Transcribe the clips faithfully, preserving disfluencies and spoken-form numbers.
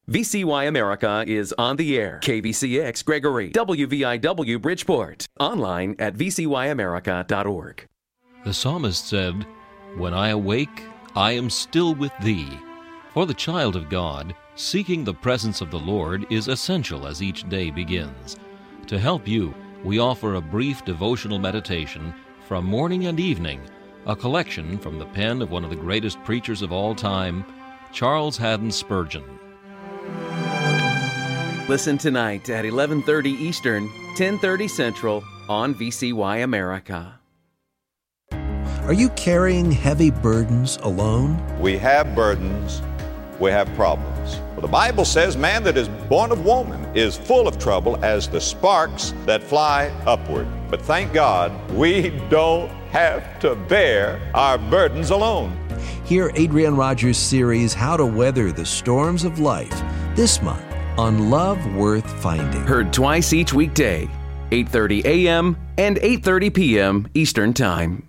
V C Y America is on the air. K V C X Gregory, W V I W Bridgeport. Online at v c y america dot org. The psalmist said, "When I awake, I am still with thee." For the child of God, seeking the presence of the Lord is essential as each day begins. To help you, we offer a brief devotional meditation from morning and evening, a collection from the pen of one of the greatest preachers of all time, Charles Haddon Spurgeon. Listen tonight at eleven thirty Eastern, ten thirty Central on V C Y America. Are you carrying heavy burdens alone? We have burdens, we have problems. Well, the Bible says man that is born of woman is full of trouble as the sparks that fly upward. But thank God, we don't have to bear our burdens alone. Hear Adrian Rogers' series, How to Weather the Storms of Life, this month on Love Worth Finding. Heard twice each weekday, eight thirty a.m. and eight thirty p.m. Eastern Time.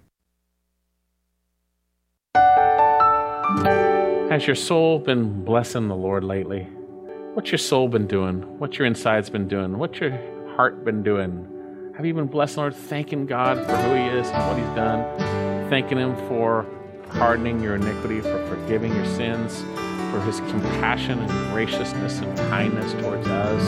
Has your soul been blessing the Lord lately? What's your soul been doing? What's your insides been doing? What's your heart been doing? Have you been blessing the Lord, thanking God for who He is and what He's done, thanking Him for pardoning your iniquity, for forgiving your sins, for His compassion and graciousness and kindness towards us?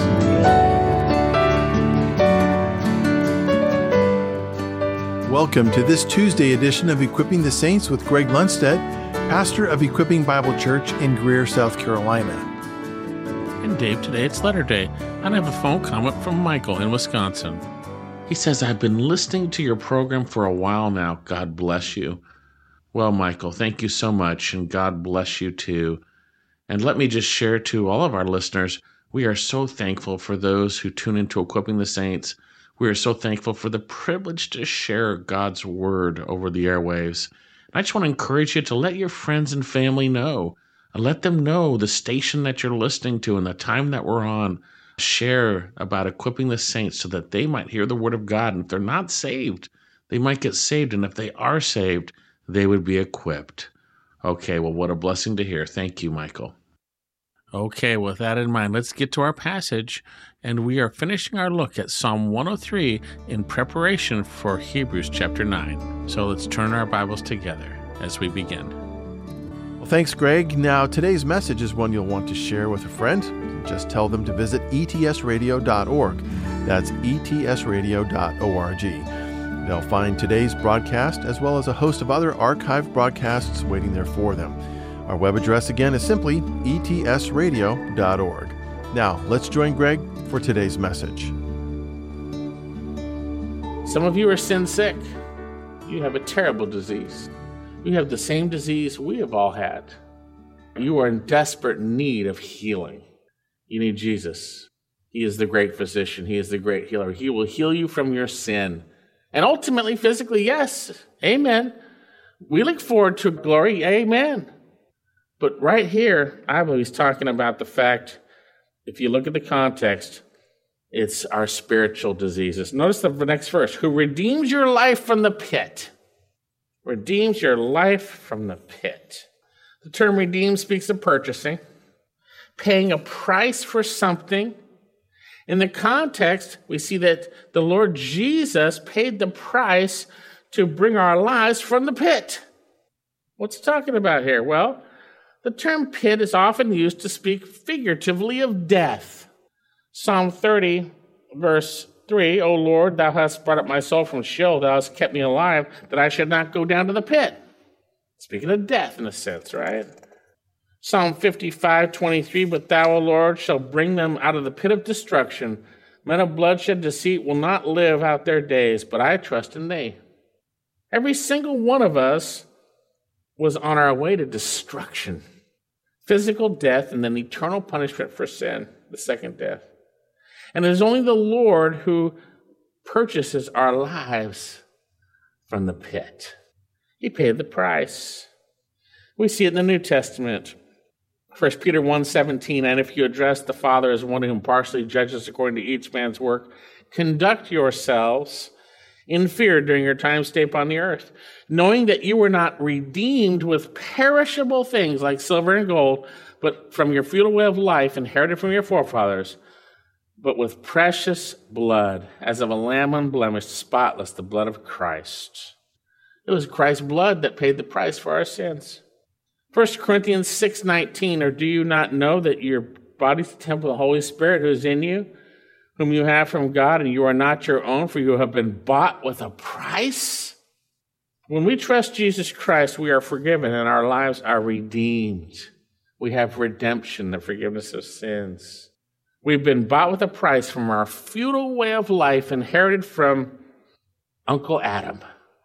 Welcome to this Tuesday edition of Equipping the Saints with Greg Lundstedt, pastor of Equipping Bible Church in Greer, South Carolina. And Dave, today it's letter day, and I have a phone comment from Michael in Wisconsin. He says, I've been listening to your program for a while now. God bless you. Well, Michael, thank you so much, and God bless you too. And let me just share to all of our listeners, we are so thankful for those who tune into Equipping the Saints. We are so thankful for the privilege to share God's Word over the airwaves. I just want to encourage you to let your friends and family know. Let them know the station that you're listening to and the time that we're on. Share about Equipping the Saints so that they might hear the Word of God. And if they're not saved, they might get saved. And if they are saved, they would be equipped. Okay, well, what a blessing to hear. Thank you, Michael. Okay, with that in mind, let's get to our passage. And we are finishing our look at Psalm one oh three in preparation for Hebrews chapter nine. So let's turn our Bibles together as we begin. Well, thanks, Greg. Now, today's message is one you'll want to share with a friend. Just tell them to visit e t s radio dot org. That's e t s radio dot org. They'll find today's broadcast as well as a host of other archived broadcasts waiting there for them. Our web address again is simply e t s radio dot org. Now, let's join Greg for today's message. Some of you are sin sick. You have a terrible disease. You have the same disease we have all had. You are in desperate need of healing. You need Jesus. He is the great physician. He is the great healer. He will heal you from your sin. And ultimately, physically, yes. Amen. We look forward to glory. Amen. But right here, I believe he's talking about the fact, if you look at the context, it's our spiritual diseases. Notice the next verse. Who redeems your life from the pit. Redeems your life from the pit. The term redeem speaks of purchasing, paying a price for something. In the context, we see that the Lord Jesus paid the price to bring our lives from the pit. What's he talking about here? Well, the term pit is often used to speak figuratively of death. Psalm thirty, verse three, O Lord, thou hast brought up my soul from Sheol, thou hast kept me alive, that I should not go down to the pit. Speaking of death in a sense, right? Psalm fifty-five, twenty-three, but thou, O Lord, shall bring them out of the pit of destruction. Men of bloodshed deceit will not live out their days, but I trust in thee. Every single one of us was on our way to destruction. Physical death and then eternal punishment for sin, the second death. And it is only the Lord who purchases our lives from the pit. He paid the price. We see it in the New Testament. First Peter one seventeen, and if you address the Father as one who impartially judges according to each man's work, conduct yourselves in fear during your time stay upon the earth, knowing that you were not redeemed with perishable things like silver and gold, but from your futile way of life inherited from your forefathers, but with precious blood, as of a lamb unblemished, spotless, the blood of Christ. It was Christ's blood that paid the price for our sins. First Corinthians six nineteen, or do you not know that your body is the temple of the Holy Spirit who is in you, whom you have from God, and you are not your own, for you have been bought with a price? When we trust Jesus Christ, we are forgiven and our lives are redeemed. We have redemption, the forgiveness of sins. We've been bought with a price from our futile way of life inherited from Uncle Adam.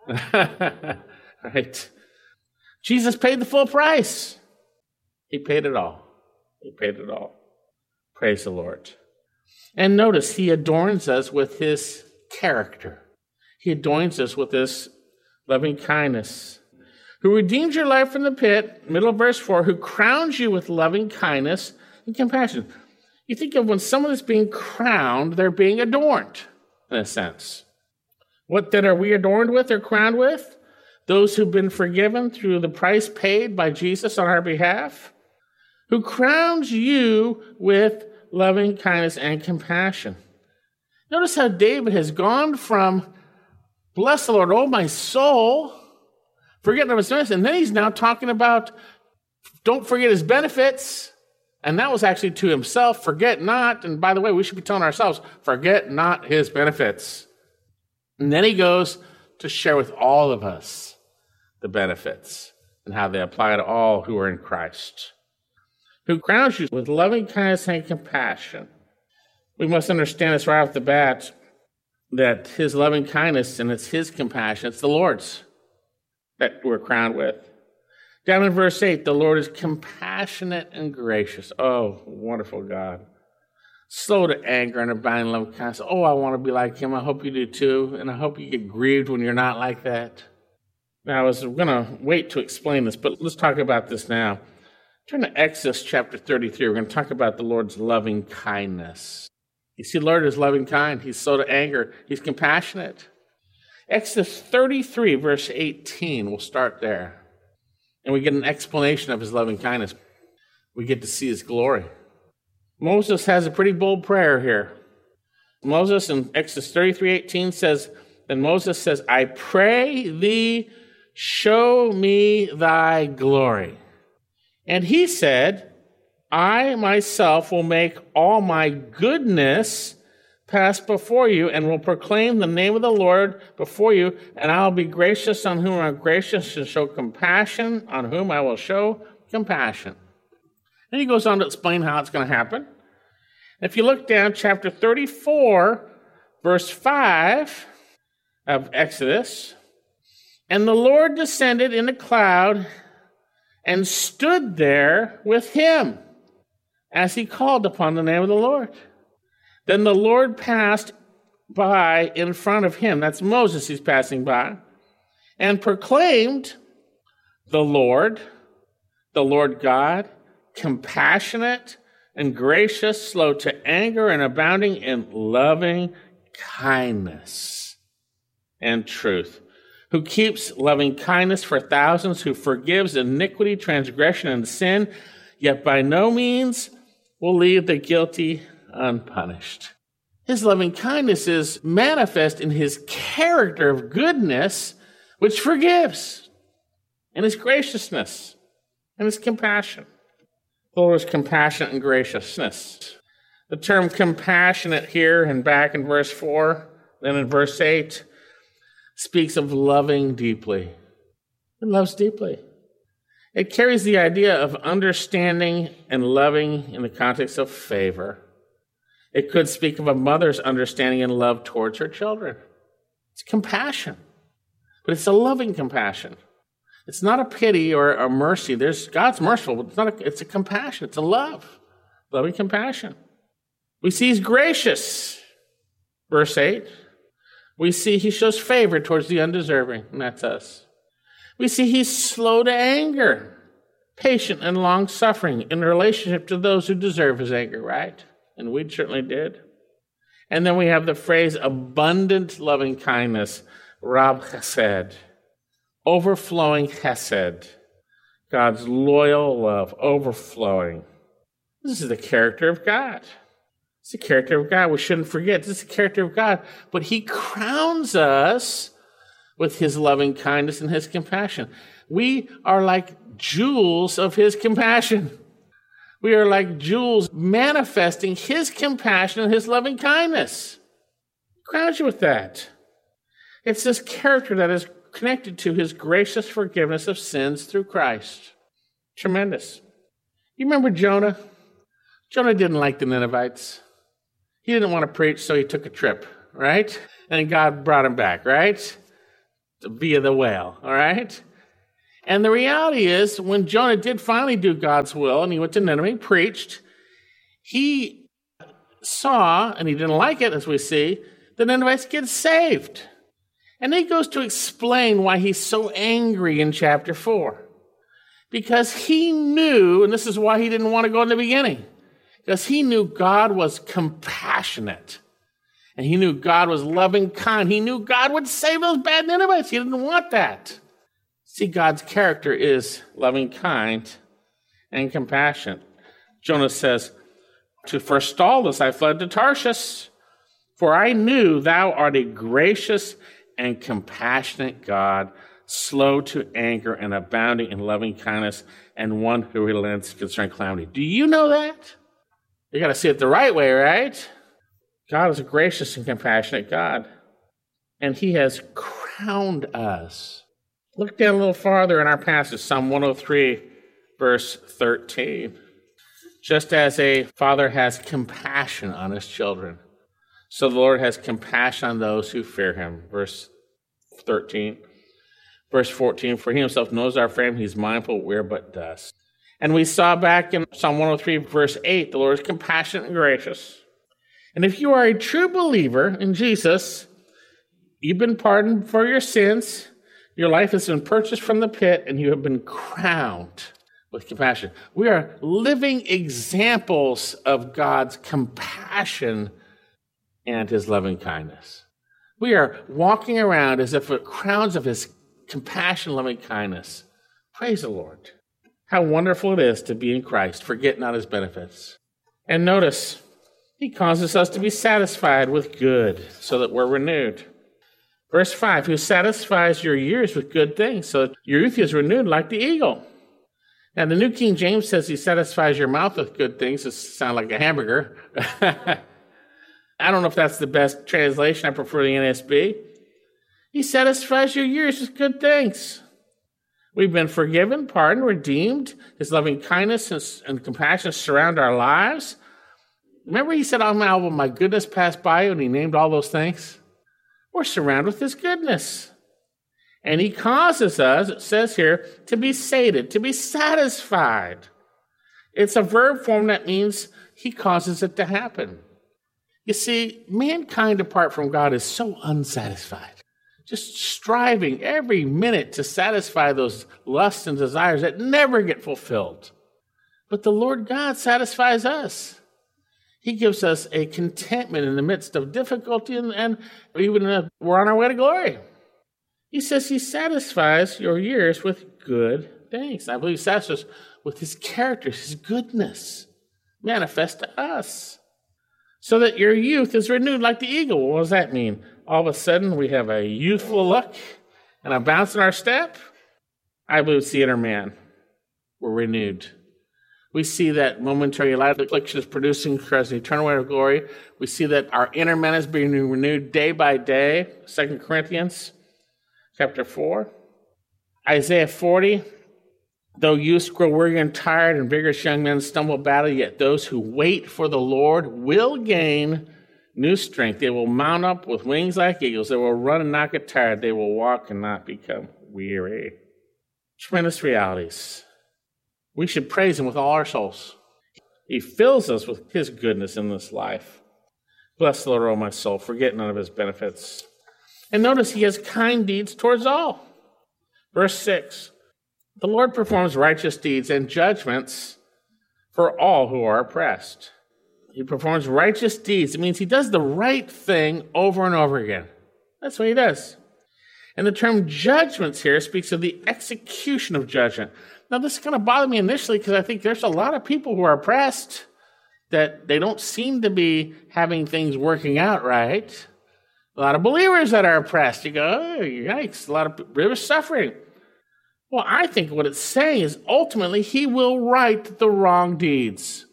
Right? Jesus paid the full price. He paid it all. He paid it all. Praise the Lord. And notice, he adorns us with his character. He adorns us with his loving kindness. Who redeems your life from the pit, middle of verse four, who crowns you with loving kindness and compassion. You think of when someone is being crowned, they're being adorned, in a sense. What then are we adorned with or crowned with? Those who've been forgiven through the price paid by Jesus on our behalf, who crowns you with loving kindness and compassion. Notice how David has gone from, bless the Lord, oh my soul, forgetting of his benefits, and then he's now talking about, don't forget his benefits, and that was actually to himself, forget not, and by the way, we should be telling ourselves, forget not his benefits. And then he goes to share with all of us the benefits and how they apply to all who are in Christ, who crowns you with loving kindness and compassion. We must understand this right off the bat, that his loving kindness and it's his compassion, it's the Lord's that we're crowned with. Down in verse eight, the Lord is compassionate and gracious. Oh, wonderful God. Slow to anger and abounding in love kindness. Oh, I want to be like him. I hope you do too. And I hope you get grieved when you're not like that. Now, I was going to wait to explain this, but let's talk about this now. Turn to Exodus chapter thirty-three. We're going to talk about the Lord's loving kindness. You see, the Lord is loving kind. He's slow to anger. He's compassionate. Exodus thirty-three, verse eighteen. We'll start there. And we get an explanation of his loving kindness. We get to see his glory. Moses has a pretty bold prayer here. Moses in Exodus thirty-three eighteen says, then Moses says, I pray thee, show me thy glory. And he said, I myself will make all my goodness pass before you and will proclaim the name of the Lord before you, and I'll be gracious on whom I'm gracious and show compassion on whom I will show compassion. And he goes on to explain how it's going to happen. If you look down chapter thirty-four, verse five of Exodus, and the Lord descended in a cloud and stood there with him as he called upon the name of the Lord. Then the Lord passed by in front of him, that's Moses he's passing by, and proclaimed, the Lord, the Lord God, compassionate and gracious, slow to anger, and abounding in loving kindness and truth, who keeps loving kindness for thousands, who forgives iniquity, transgression, and sin, yet by no means will leave the guilty unpunished. His loving kindness is manifest in his character of goodness, which forgives, and his graciousness, and his compassion. The Lord is compassionate and graciousness. The term compassionate here and back in verse four, then in verse eight, speaks of loving deeply. It loves deeply. It carries the idea of understanding and loving in the context of favor. It could speak of a mother's understanding and love towards her children. It's compassion, but it's a loving compassion. It's not a pity or a mercy. There's God's merciful, but it's not a, it's a compassion. It's a love, loving compassion. We see he's gracious, verse eight. We see he shows favor towards the undeserving, and that's us. We see he's slow to anger, patient and long-suffering in relationship to those who deserve his anger, right? And we certainly did. And then we have the phrase abundant loving kindness. Rab Chesed, overflowing Chesed, God's loyal love, overflowing. This is the character of God. It's the character of God. We shouldn't forget. This is the character of God. But he crowns us with his loving kindness and his compassion. We are like jewels of his compassion. We are like jewels manifesting his compassion and his loving kindness. He crowns you with that. It's this character that is connected to his gracious forgiveness of sins through Christ. Tremendous. You remember Jonah? Jonah didn't like the Ninevites. He didn't want to preach, so he took a trip, right? And God brought him back, right? Via the whale, all right? And the reality is, when Jonah did finally do God's will, and he went to Nineveh, he preached, he saw, and he didn't like it, as we see, the Ninevites get saved. And he goes to explain why he's so angry in chapter four. Because he knew, and this is why he didn't want to go in the beginning, because he knew God was compassionate. And he knew God was loving kind. He knew God would save those bad Ninevites. He didn't want that. See, God's character is loving kind and compassionate. Jonah says, to forestall this, I fled to Tarshish, for I knew thou art a gracious and compassionate God, slow to anger and abounding in loving kindness, and one who relents concerning calamity. Do you know that? You got to see it the right way, right? God is a gracious and compassionate God, and he has crowned us. Look down a little farther in our passage, Psalm one oh three, verse thirteen. Just as a father has compassion on his children, so the Lord has compassion on those who fear him. Verse thirteen. Verse fourteen, for he himself knows our frame, he's mindful we're but dust. And we saw back in Psalm one oh three, verse eight, the Lord is compassionate and gracious. And if you are a true believer in Jesus, you've been pardoned for your sins, your life has been purchased from the pit, and you have been crowned with compassion. We are living examples of God's compassion and his loving kindness. We are walking around as if with crowns of his compassion, loving kindness. Praise the Lord. How wonderful it is to be in Christ, forget not his benefits. And notice, he causes us to be satisfied with good, so that we're renewed. Verse five, who satisfies your years with good things, so that your youth is renewed like the eagle. Now, the New King James says he satisfies your mouth with good things. This sounds like a hamburger. I don't know if that's the best translation. I prefer the N S B. He satisfies your years with good things. We've been forgiven, pardoned, redeemed. His loving kindness and, and compassion surround our lives. Remember he said on my album, my goodness passed by you, and he named all those things? We're surrounded with his goodness. And he causes us, it says here, to be sated, to be satisfied. It's a verb form that means he causes it to happen. You see, mankind apart from God is so unsatisfied. Just striving every minute to satisfy those lusts and desires that never get fulfilled. But the Lord God satisfies us. He gives us a contentment in the midst of difficulty, and, and even uh, we're on our way to glory. He says he satisfies your years with good things. I believe he satisfies us with his character, his goodness, manifest to us. So that your youth is renewed like the eagle. What does that mean? All of a sudden, we have a youthful look and a bounce in our step. I believe it's the inner man. We're renewed. We see that momentary light affliction is producing as an eternal way of glory. We see that our inner man is being renewed day by day. Second Corinthians chapter four. Isaiah forty. Though youths grow weary and tired, and vigorous young men stumble badly, yet those who wait for the Lord will gain new strength. They will mount up with wings like eagles. They will run and not get tired. They will walk and not become weary. Tremendous realities. We should praise him with all our souls. He fills us with his goodness in this life. Bless the Lord, O my soul. Forget none of his benefits. And notice he has kind deeds towards all. Verse six. The Lord performs righteous deeds and judgments for all who are oppressed. He performs righteous deeds. It means he does the right thing over and over again. That's what he does. And the term judgments here speaks of the execution of judgment. Now, this kind of bothered me initially because I think there's a lot of people who are oppressed that they don't seem to be having things working out right. A lot of believers that are oppressed. You go, oh, yikes, a lot of believers suffering. Well, I think what it's saying is ultimately he will right the wrong deeds.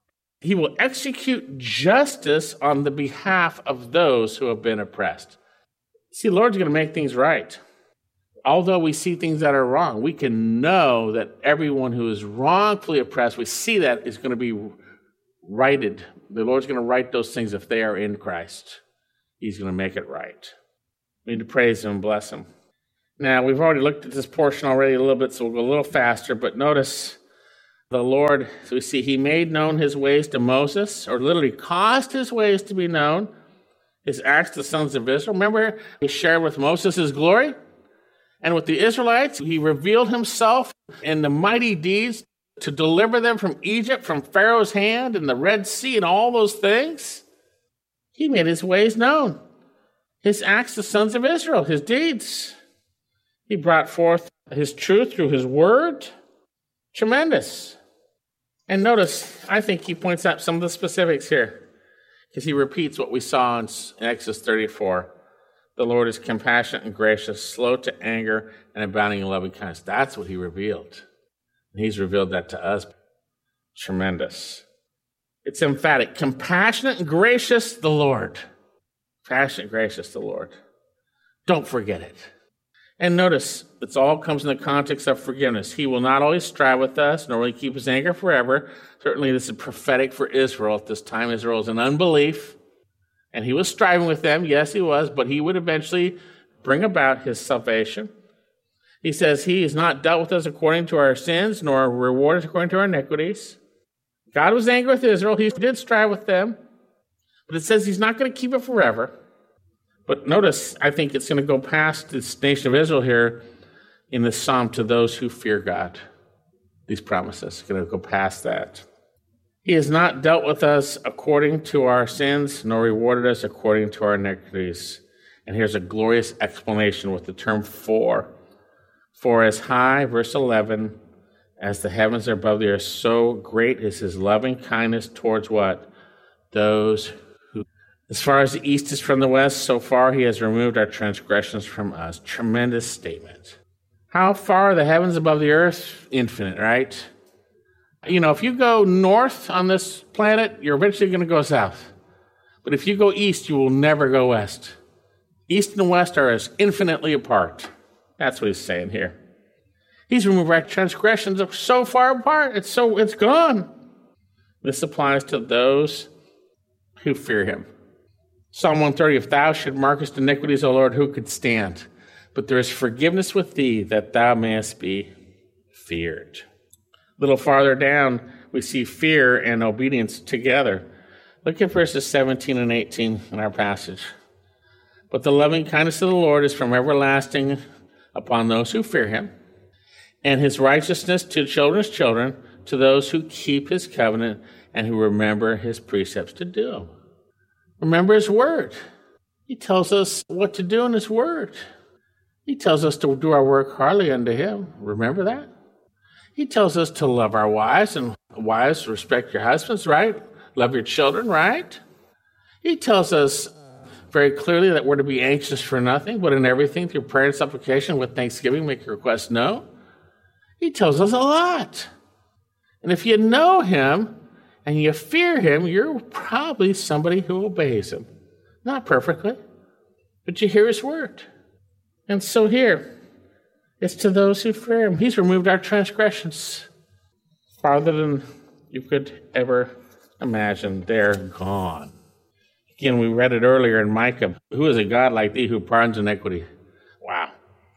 He will execute justice on the behalf of those who have been oppressed. See, the Lord's going to make things right. Although we see things that are wrong, we can know that everyone who is wrongfully oppressed, we see that is going to be righted. The Lord's going to right those things if they are in Christ. He's going to make it right. We need to praise him and bless him. Now, we've already looked at this portion already a little bit, so we'll go a little faster, but notice the Lord, so we see he made known his ways to Moses, or literally caused his ways to be known, his acts to the sons of Israel. Remember, he shared with Moses his glory, and with the Israelites, he revealed himself in the mighty deeds to deliver them from Egypt, from Pharaoh's hand, and the Red Sea, and all those things. He made his ways known, his acts to the sons of Israel, his deeds. He brought forth his truth through his word. Tremendous. And notice, I think he points out some of the specifics here, because he repeats what we saw in Exodus thirty-four. The Lord is compassionate and gracious, slow to anger, and abounding in loving kindness. That's what he revealed. And he's revealed that to us. Tremendous. It's emphatic. Compassionate and gracious, the Lord. Compassionate and gracious, the Lord. Don't forget it. And notice, it all comes in the context of forgiveness. He will not always strive with us, nor will he keep his anger forever. Certainly this is prophetic for Israel. At this time, Israel is in unbelief. And he was striving with them. Yes, he was. But he would eventually bring about his salvation. He says he has not dealt with us according to our sins, nor rewarded us according to our iniquities. God was angry with Israel. He did strive with them. But it says he's not going to keep it forever. But notice, I think it's going to go past this nation of Israel here in this psalm to those who fear God. These promises are going to go past that. He has not dealt with us according to our sins, nor rewarded us according to our iniquities. And here's a glorious explanation with the term for. For as high, verse eleven, as the heavens are above the earth, so great is his loving kindness towards what? Those who, as far as the east is from the west, so far he has removed our transgressions from us. Tremendous statement. How far are the heavens above the earth? Infinite, right? You know, if you go north on this planet, you're eventually going to go south. But if you go east, you will never go west. East and west are as infinitely apart. That's what he's saying here. He's removed our transgressions so far apart, it's so it's gone. This applies to those who fear him. Psalm one thirty, if thou should mark us iniquities, O Lord, who could stand? But there is forgiveness with thee, that thou mayest be feared. A little farther down, we see fear and obedience together. Look at verses seventeen and eighteen in our passage. But the loving kindness of the Lord is from everlasting upon those who fear him, and his righteousness to children's children, to those who keep his covenant and who remember his precepts to do them. Remember his word. He tells us what to do in his word. He tells us to do our work heartily unto him. Remember that? He tells us to love our wives, and wives, respect your husbands, right? Love your children, right? He tells us very clearly that we're to be anxious for nothing, but in everything through prayer and supplication with thanksgiving make your requests known. He tells us a lot. And if you know him and you fear him, you're probably somebody who obeys him. Not perfectly, but you hear his word. And so here, it's to those who fear him. He's removed our transgressions farther than you could ever imagine. They're gone. Again, we read it earlier in Micah. Who is a God like thee who pardons iniquity? Wow.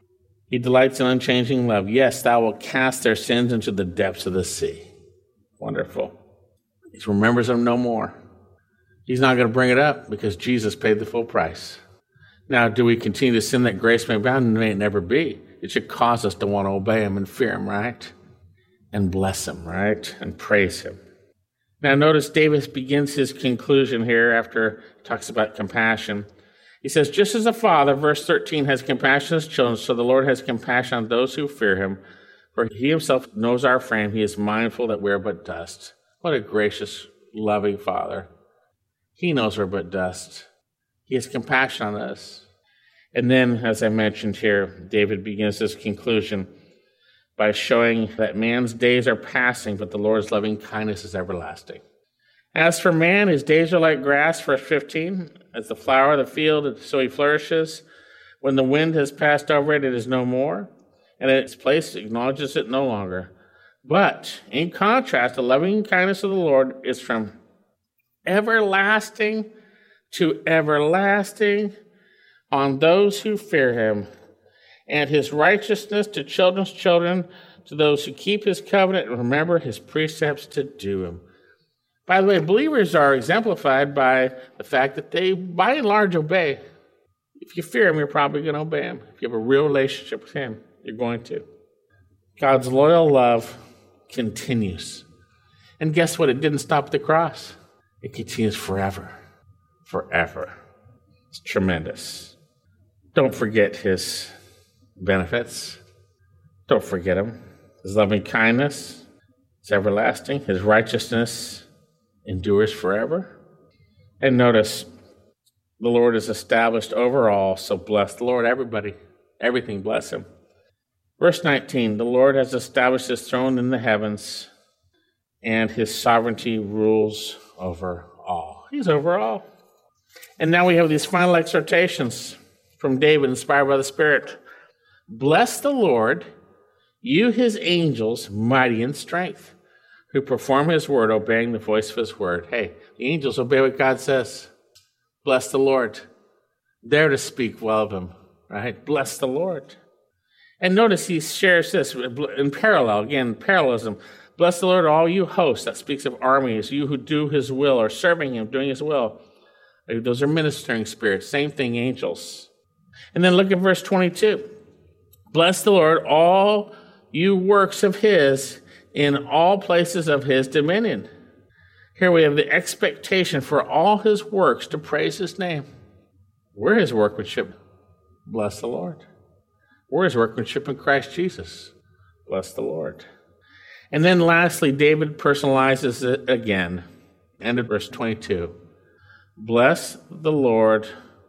He delights in unchanging love. Yes, thou wilt cast their sins into the depths of the sea. Wonderful. He remembers them no more. He's not going to bring it up because Jesus paid the full price. Now, do we continue to sin that grace may abound? It may never be. It should cause us to want to obey him and fear him, right? And bless him, right? And praise him. Now, notice David begins his conclusion here after he talks about compassion. He says, just as a father, verse thirteen, has compassion on his children, so the Lord has compassion on those who fear him. For he himself knows our frame. He is mindful that we are but dust. What a gracious, loving Father. He knows we're but dust. He has compassion on us. And then, as I mentioned here, David begins this conclusion by showing that man's days are passing, but the Lord's loving kindness is everlasting. As for man, his days are like grass, verse fifteen, as the flower of the field, so he flourishes. When the wind has passed over it, it is no more, and in its place acknowledges it no longer. But, in contrast, the loving kindness of the Lord is from everlasting to everlasting on those who fear him, and his righteousness to children's children, to those who keep his covenant and remember his precepts to do them. By the way, believers are exemplified by the fact that they, by and large, obey. If you fear him, you're probably going to obey him. If you have a real relationship with him, you're going to. God's loyal love continues. And guess what? It didn't stop at the cross. It continues forever. Forever. It's tremendous. Don't forget his benefits. Don't forget him. His loving kindness is everlasting. His righteousness endures forever. And notice, the Lord is established over all, so bless the Lord, everybody. Everything bless him. Verse nineteen, the Lord has established his throne in the heavens, and his sovereignty rules over all. He's over all. And now we have these final exhortations from David, inspired by the Spirit. Bless the Lord, you his angels, mighty in strength, who perform his word, obeying the voice of his word. Hey, the angels obey what God says. Bless the Lord. They're to speak well of him, right? Bless the Lord. And notice he shares this in parallel, again, parallelism. Bless the Lord, all you hosts. That speaks of armies, you who do his will, or serving him, doing his will. Those are ministering spirits. Same thing, angels. And then look at verse twenty-two. Bless the Lord, all you works of his, in all places of his dominion. Here we have the expectation for all his works to praise his name. We're his workmanship. Bless the Lord. We're his workmanship in Christ Jesus. Bless the Lord. And then lastly, David personalizes it again. End of verse twenty-two. Bless the Lord,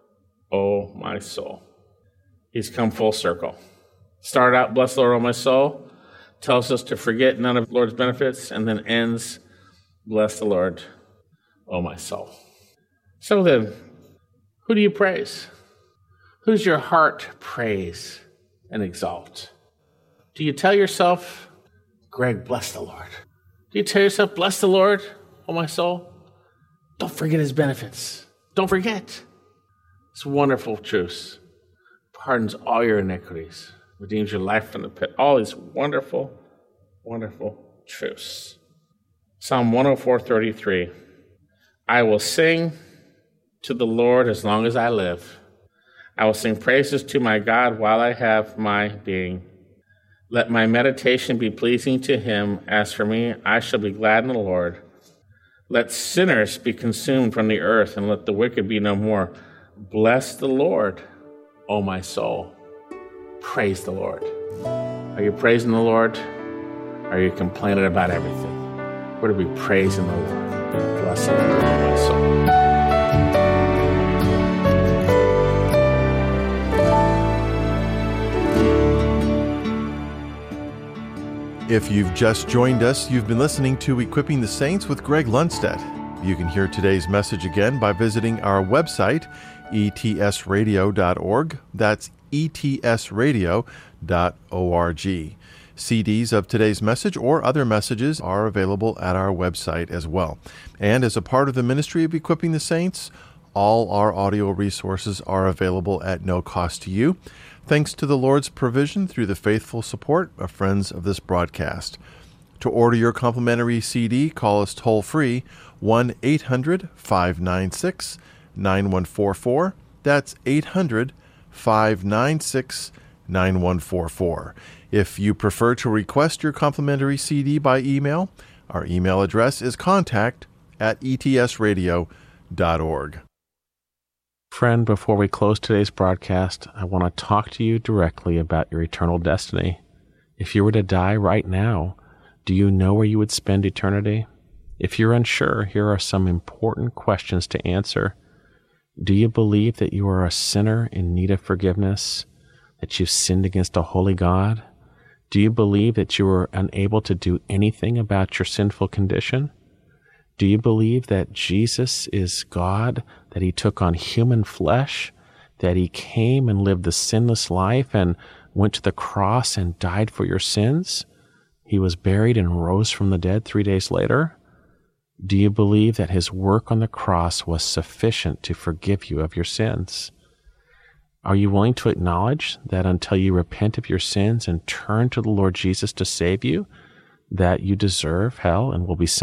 O my soul. He's come full circle. Started out, bless the Lord, O my soul. Tells us to forget none of the Lord's benefits, and then ends, bless the Lord, O my soul. So then, who do you praise? Who's your heart praise and exalt? Do you tell yourself, Greg, bless the Lord? Do you tell yourself, bless the Lord, O my soul? Don't forget his benefits. Don't forget. It's wonderful truths. Pardons all your iniquities. Redeems your life from the pit. All these wonderful, wonderful truths. Psalm one oh four, thirty-three. I will sing to the Lord as long as I live. I will sing praises to my God while I have my being. Let my meditation be pleasing to him. As for me, I shall be glad in the Lord. Let sinners be consumed from the earth, and let the wicked be no more. Bless the Lord, O my soul. Praise the Lord. Are you praising the Lord? Are you complaining about everything? We're to be praising the Lord. Bless the Lord, O my soul. If you've just joined us, you've been listening to Equipping the Saints with Greg Lundstedt. You can hear today's message again by visiting our website, e t s radio dot org. That's e t s radio dot org. C Ds of today's message or other messages are available at our website as well. And as a part of the ministry of Equipping the Saints, all our audio resources are available at no cost to you, thanks to the Lord's provision through the faithful support of friends of this broadcast. To order your complimentary C D, call us toll-free, one eight hundred, five nine six, nine one four four. That's eight hundred, five nine six, nine one four four. If you prefer to request your complimentary C D by email, our email address is contact at e t s radio dot org. Friend, before we close today's broadcast, I want to talk to you directly about your eternal destiny. If you were to die right now, do you know where you would spend eternity? If you're unsure, here are some important questions to answer. Do you believe that you are a sinner in need of forgiveness, that you've sinned against a holy God? Do you believe that you are unable to do anything about your sinful condition? Do you believe that Jesus is God, that he took on human flesh, that he came and lived the sinless life and went to the cross and died for your sins? He was buried and rose from the dead three days later? Do you believe that his work on the cross was sufficient to forgive you of your sins? Are you willing to acknowledge that until you repent of your sins and turn to the Lord Jesus to save you, that you deserve hell and will be sent